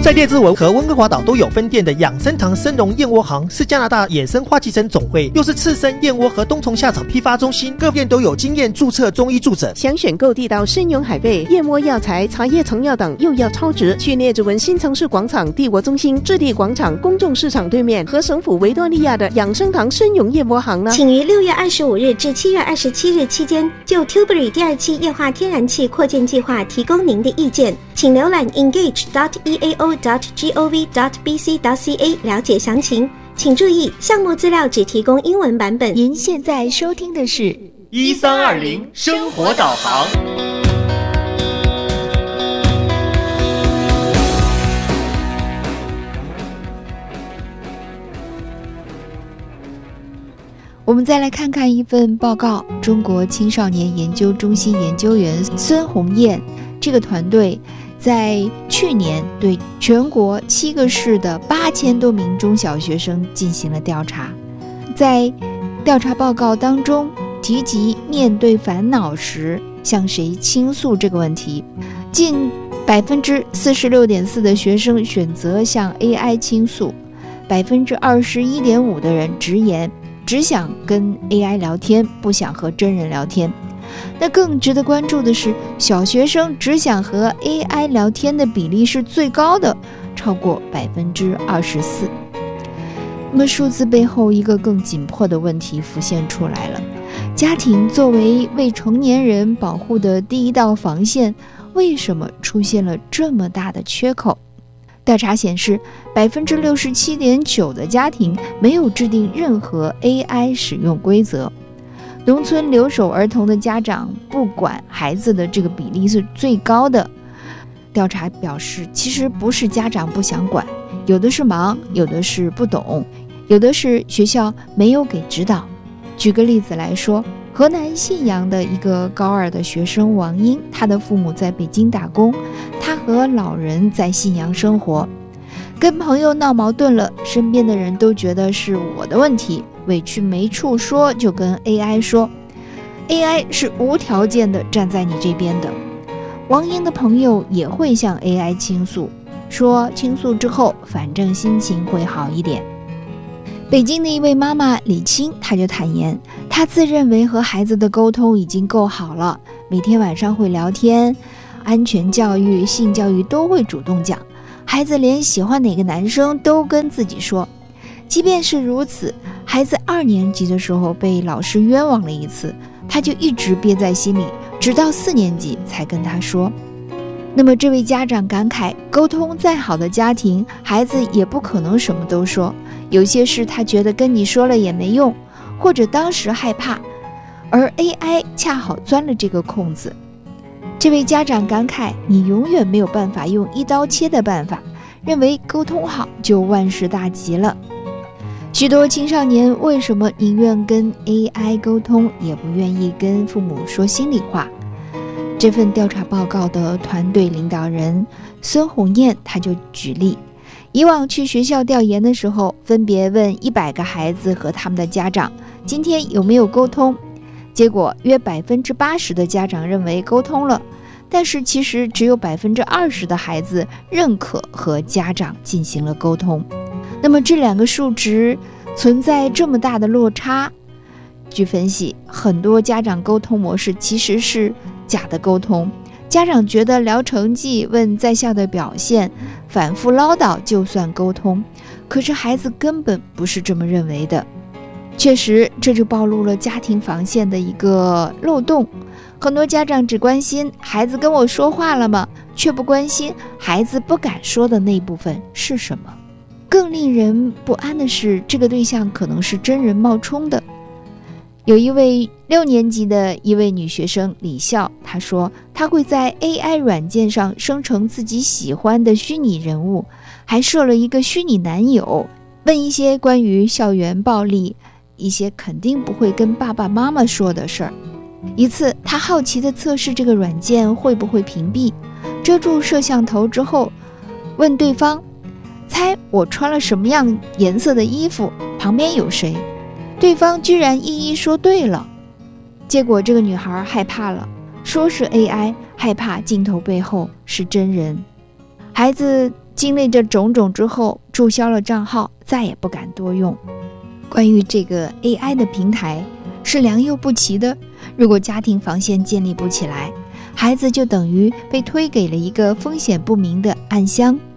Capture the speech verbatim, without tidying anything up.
在列治文和温哥华岛都有分店的养生堂生龙燕窝行，是加拿大野生花旗参总会，又是刺身燕窝和冬虫夏草批发中心，各店都有经验注册中医助诊。 想选购地道生蛹海味、燕窝药材、茶叶成药等，又要超值，去列治文新城市广场帝国中心置地广场公众市场对面和省府维多利亚的养生堂生蛹燕窝行呢。 请于六月二十五日至七月二十七日期间，就 Tilbury 第二期液化天然气扩建计划提供您的意见，请浏览 engage dot e a o dot gov dot b c dot c a 了解详情。请注意，项目资料只提供英文版本。 您现在收听的是一三二零生活导航。 我们再来看看一份报告，中国青少年研究中心研究员孙红艳这个团队在去年对全国七个市的八千多名中小学生进行了调查。在调查报告当中提及面对烦恼时向谁倾诉这个问题，近百分之四十六点四的学生选择向 A I 倾诉，百分之二十一点五的人直言只想跟 A I 聊天，不想和真人聊天。那更值得关注的是，小学生只想和 A I 聊天的比例是最高的，超过百分之二十四。那么数字背后一个更紧迫的问题浮现出来了：家庭作为未成年人保护的第一道防线，为什么出现了这么大的缺口？调查显示，百分之六十七点九的家庭没有制定任何 A I 使用规则。农村留守儿童的家长不管孩子的这个比例是最高的。调查表示，其实不是家长不想管，有的是忙，有的是不懂，有的是学校没有给指导。举个例子来说，河南信阳的一个高二的学生王英，他的父母在北京打工，他和老人在信阳生活，跟朋友闹矛盾了，身边的人都觉得是我的问题，委屈没处说，就跟 A I 说 A I 是无条件的站在你这边的。王英的朋友也会向 A I 倾诉，说倾诉之后反正心情会好一点。北京的一位妈妈李青，她就坦言，她自认为和孩子的沟通已经够好了，每天晚上会聊天，安全教育、性教育都会主动讲，孩子连喜欢哪个男生都跟自己说。即便是如此，孩子二年级的时候被老师冤枉了一次，他就一直憋在心里，直到四年级才跟他说。那么这位家长感慨，沟通再好的家庭，孩子也不可能什么都说，有些事他觉得跟你说了也没用，或者当时害怕，而 A I 恰好钻了这个空子。这位家长感慨，你永远没有办法用一刀切的办法，认为沟通好就万事大吉了。许多青少年为什么宁愿跟 A I 沟通，也不愿意跟父母说心里话？这份调查报告的团队领导人孙红艳，他就举例，以往去学校调研的时候，分别问一百个孩子和他们的家长，今天有没有沟通？结果约百分之八十的家长认为沟通了，但是其实只有百分之二十的孩子认可和家长进行了沟通。那么这两个数值存在这么大的落差，据分析，很多家长沟通模式其实是假的沟通。家长觉得聊成绩、问在校的表现、反复唠叨就算沟通，可是孩子根本不是这么认为的。确实，这就暴露了家庭防线的一个漏洞。很多家长只关心孩子跟我说话了吗，却不关心孩子不敢说的那部分是什么。更令人不安的是，这个对象可能是真人冒充的。有一位六年级的一位女学生李笑，她说她会在 A I 软件上生成自己喜欢的虚拟人物，还设了一个虚拟男友，问一些关于校园暴力，一些肯定不会跟爸爸妈妈说的事儿。一次，她好奇地测试这个软件会不会屏蔽，遮住摄像头之后，问对方，猜我穿了什么样颜色的衣服，旁边有谁？对方居然一一说对了。结果这个女孩害怕了，说是 A I， 害怕镜头背后是真人。孩子经历这种种之后，注销了账号，再也不敢多用。关于这个 A I 的平台是良莠不齐的，如果家庭防线建立不起来，孩子就等于被推给了一个风险不明的暗箱。